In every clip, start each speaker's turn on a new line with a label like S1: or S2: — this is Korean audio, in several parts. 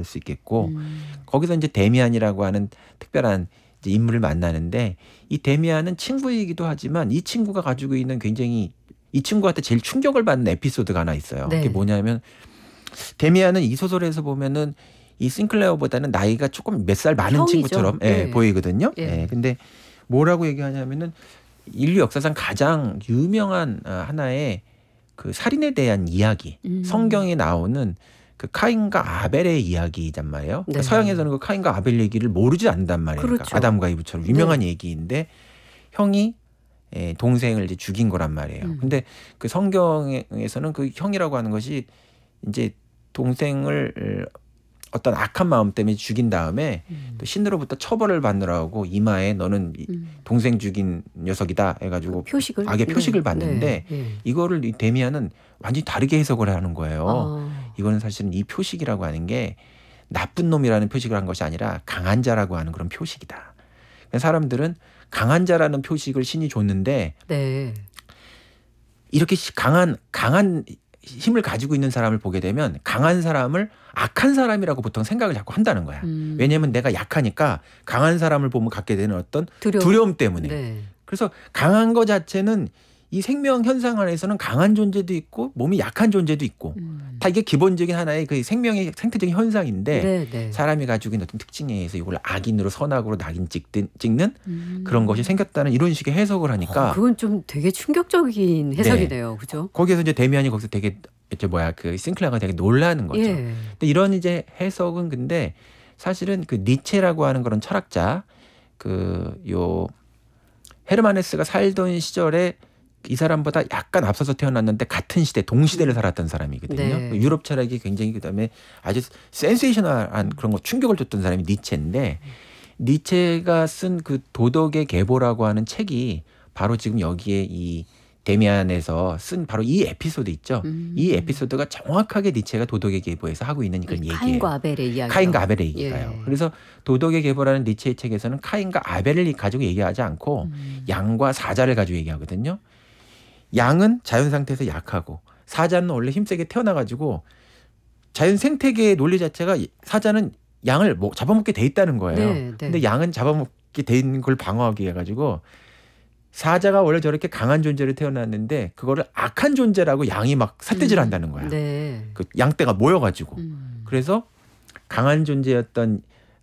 S1: 할 수 있겠고 거기서 이제 데미안이라고 하는 특별한 이제 인물을 만나는데 이 데미안은 친구이기도 하지만 이 친구가 가지고 있는 굉장히 이 친구한테 제일 충격을 받는 에피소드가 하나 있어요.
S2: 네.
S1: 그게 뭐냐면 데미안은 이 소설에서 보면은 이 싱클레어보다는 나이가 조금 몇 살 많은
S2: 형이죠.
S1: 친구처럼
S2: 예.
S1: 보이거든요.
S2: 예.
S1: 근데 뭐라고 얘기하냐면은 인류 역사상 가장 유명한 하나의 그 살인에 대한 이야기, 성경에 나오는 그 카인과 아벨의 이야기란 말이에요. 그러니까
S2: 네.
S1: 서양에서는 그 카인과 아벨 얘기를 모르지 않는단 말이에요.
S2: 그렇죠.
S1: 그러니까 아담과 이브처럼 유명한 얘기인데 형이 동생을 이제 죽인 거란 말이에요. 근데 그 성경에서는 그 형이라고 하는 것이 이제 동생을 어떤 악한 마음 때문에 죽인 다음에 또 신으로부터 처벌을 받느라고 이마에 너는 동생 죽인 녀석이다 해가지고
S2: 표식을
S1: 악의 표식을 받는데 이거를 이 데미안은 완전히 다르게 해석을 하는 거예요. 이거는 사실은 이 표식이라고 하는 게 나쁜 놈이라는 표식을 한 것이 아니라 강한 자라고 하는 그런 표식이다. 사람들은 강한 자라는 표식을 신이 줬는데
S2: 네.
S1: 이렇게 강한 힘을 가지고 있는 사람을 보게 되면 강한 사람을 악한 사람이라고 보통 생각을 자꾸 한다는 거야. 왜냐하면 내가 약하니까 강한 사람을 보면 갖게 되는 어떤 두려움 때문에.
S2: 네.
S1: 그래서 강한 것 자체는 이 생명 현상 안에서는 강한 존재도 있고 몸이 약한 존재도 있고 다 이게 기본적인 하나의 그 생명의 생태적인 현상인데 사람이 가지고 있는 어떤 특징에 의해서 이걸 악인으로 선악으로 낙인 찍는 그런 것이 생겼다는 이런 식의 해석을 하니까
S2: 그건 좀 되게 충격적인 해석이네요. 그죠?
S1: 거기에서 이제 데미안이 거기서 되게 그 싱클레어가 되게 놀라는 거죠. 근데 이런 이제 해석은 근데 사실은 그 니체라고 하는 그런 철학자 요 헤르만 헤스가 살던 시절에 이 사람보다 약간 앞서서 태어났는데 같은 시대 동시대를 살았던 사람이거든요. 유럽 철학이 굉장히 그다음에 아주 센세이셔널한 그런 거 충격을 줬던 사람이 니체인데 니체가 쓴 그 도덕의 계보라고 하는 책이 바로 지금 여기에 이 데미안에서 쓴 바로 이 에피소드 있죠. 이 에피소드가 정확하게 니체가 도덕의 계보에서 하고 있는 그런 얘기예요.
S2: 카인과 아벨의 이야기.
S1: 카인과 아벨의 얘기가요. 그래서 도덕의 계보라는 니체의 책에서는 카인과 아벨을 가지고 얘기하지 않고 양과 사자를 가지고 얘기하거든요. 양은 자연 상태에서 약하고 사자는 원래 힘세게 태어나가지고 자연 생태계의 논리 자체가 사자는 양을 잡아먹게 돼 있다는 거예요. 근데 양은 잡아먹게 돼 있는 걸 방어하기 해가지고 사자가 원래 저렇게 강한 존재로 태어났는데 그거를 악한 존재라고 양이 막 삿대질한다는 거야. 그 양떼가 모여가지고 그래서 강한 존재였던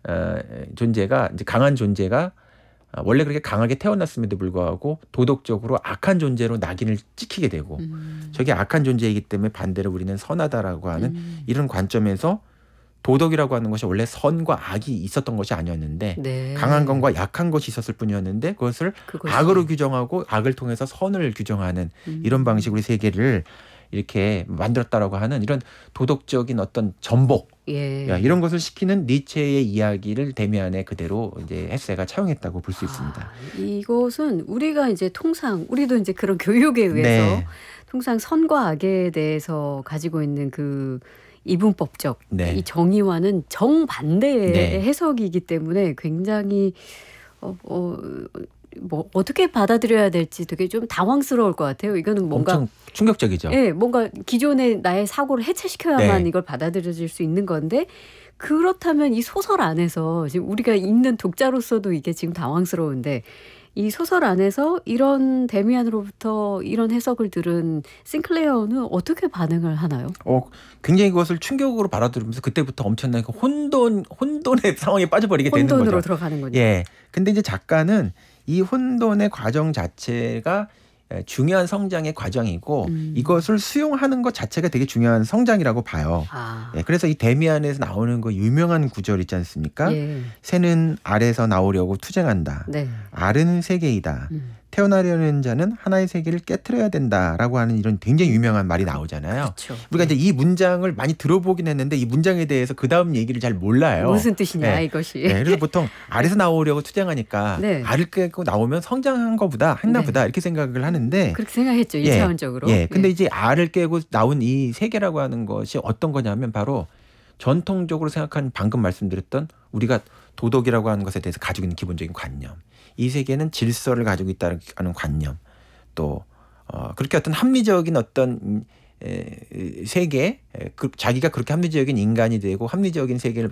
S1: 존재가 이제 강한 존재가 원래 그렇게 강하게 태어났음에도 불구하고 도덕적으로 악한 존재로 낙인을 찍히게 되고 저게 악한 존재이기 때문에 반대로 우리는 선하다라고 하는 이런 관점에서 도덕이라고 하는 것이 원래 선과 악이 있었던 것이 아니었는데 강한 것과 약한 것이 있었을 뿐이었는데 그것이 악으로 규정하고 악을 통해서 선을 규정하는 이런 방식으로 세계를 이렇게 만들었다라고 하는 이런 도덕적인 어떤 전복 이런 것을 시키는 니체의 이야기를 데미안에 그대로 이제 헤세가 차용했다고 볼 수 있습니다.
S2: 이것은 우리가 이제 통상 우리도 이제 그런 교육에 의해서 통상 선과 악에 대해서 가지고 있는 그 이분법적 이 정의와는 정반대의 해석이기 때문에 굉장히 뭐 어떻게 받아들여야 될지 되게 좀 당황스러울 것 같아요. 이거는 뭔가
S1: 엄청 충격적이죠.
S2: 뭔가 기존의 나의 사고를 해체시켜야만 이걸 받아들여질 수 있는 건데 그렇다면 이 소설 안에서 지금 우리가 읽는 독자로서도 이게 지금 당황스러운데 이 소설 안에서 이런 데미안으로부터 이런 해석을 들은 싱클레어는 어떻게 반응을 하나요?
S1: 굉장히 그것을 충격으로 받아들이면서 그때부터 엄청난 그 혼돈의 상황에 빠져버리게 되는 거죠.
S2: 혼돈으로 들어가는군요.
S1: 근데 이제 작가는 이 혼돈의 과정 자체가 중요한 성장의 과정이고 이것을 수용하는 것 자체가 되게 중요한 성장이라고 봐요. 그래서 이 데미안에서 나오는 그 유명한 구절 있지 않습니까? 새는 알에서 나오려고 투쟁한다. 알은 세계이다. 태어나려는 자는 하나의 세계를 깨트려야 된다라고 하는 이런 굉장히 유명한 말이 나오잖아요. 우리가 이제 이 문장을 많이 들어보긴 했는데 이 문장에 대해서 그 다음 얘기를 잘 몰라요.
S2: 무슨 뜻이냐 이것이.
S1: 그래서 보통 알에서 나오려고 투쟁하니까 알을 깨고 나오면 성장한 거보다 했나 보다 이렇게 생각을 하는데
S2: 그렇게 생각했죠. 2차원적으로.
S1: 근데 이제 알을 깨고 나온 이 세계라고 하는 것이 어떤 거냐면 바로 전통적으로 생각한 방금 말씀드렸던 우리가 도덕이라고 하는 것에 대해서 가지고 있는 기본적인 관념. 이 세계는 질서를 가지고 있다는 관념. 또 그렇게 어떤 합리적인 어떤 세계, 자기가 그렇게 합리적인 인간이 되고 합리적인 세계를